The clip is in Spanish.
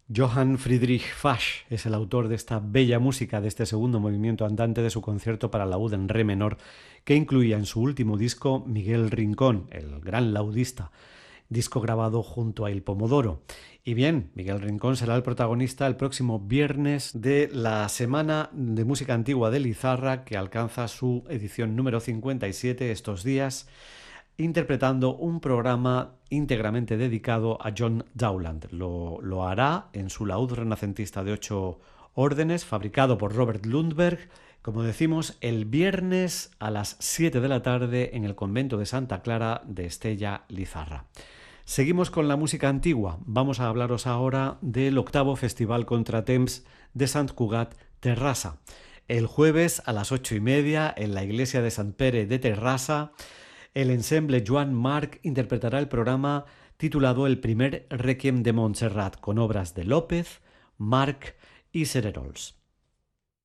Johann Friedrich Fasch es el autor de esta bella música de este segundo movimiento andante de su concierto para laúd en re menor, que incluía en su último disco Miguel Rincón, el gran laudista, disco grabado junto a Il Pomodoro. Y bien, Miguel Rincón será el protagonista el próximo viernes de la Semana de Música Antigua de Lizarra, que alcanza su edición número 57 estos días, interpretando un programa íntegramente dedicado a John Dowland. Lo hará en su laúd renacentista de 8 órdenes, fabricado por Robert Lundberg, como decimos, el viernes a las 7 de la tarde en el convento de Santa Clara de Estella, Lizarra. Seguimos con la música antigua. Vamos a hablaros ahora del octavo Festival Contratemps de Sant Cugat, Terrassa. El jueves a las 8:30 en la iglesia de Sant Pere de Terrassa, el ensemble Joan Marc interpretará el programa titulado El primer Requiem de Montserrat, con obras de López, Marc y Cererols.